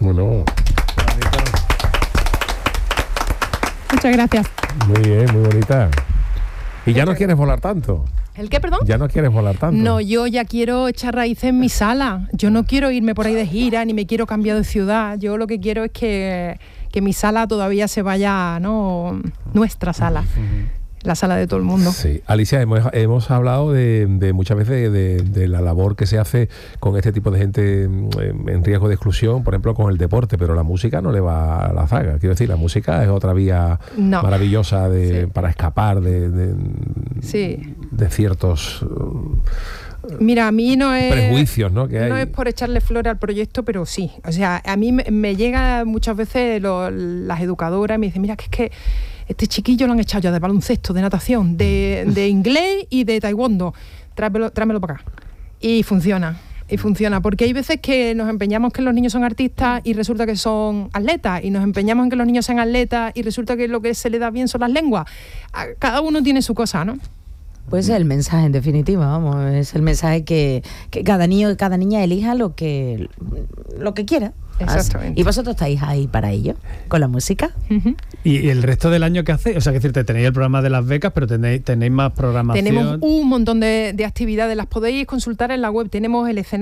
Bueno. Muchas gracias. Muy bien, muy bonita. ¿Y ya no quieres volar tanto? ¿El qué, perdón? ¿Ya no quieres volar tanto? No, yo ya quiero echar raíces en mi sala. Yo no quiero irme por ahí de gira, ni me quiero cambiar de ciudad. Yo lo que quiero es que mi sala todavía se vaya, ¿no? Nuestra sala. La sala de todo el mundo. Sí. Alicia, hemos hablado de muchas veces de la labor que se hace con este tipo de gente en riesgo de exclusión, por ejemplo, con el deporte, pero la música no le va a la zaga. Quiero decir, la música es otra vía maravillosa para escapar de ciertos... Mira, a mí no es... prejuicios, ¿no? Que hay. No es por echarle flores al proyecto, pero sí. O sea, a mí me llega muchas veces las educadoras y me dicen, mira, que es que este chiquillo lo han echado ya de baloncesto, de natación, de inglés y de taekwondo. Tráemelo para acá. Y funciona, porque hay veces que nos empeñamos que los niños son artistas y resulta que son atletas, y nos empeñamos en que los niños sean atletas y resulta que lo que se le da bien son las lenguas. Cada uno tiene su cosa, ¿no? Pues es el mensaje, en definitiva, vamos, es el mensaje que cada niño y cada niña elija lo que quiera. Exactamente. Y vosotros estáis ahí para ello, con la música. Uh-huh. ¿Y el resto del año qué hacéis? O sea, que decirte, tenéis el programa de las becas, pero tenéis más programación. Tenemos un montón de actividades, las podéis consultar en la web. Tenemos el escenario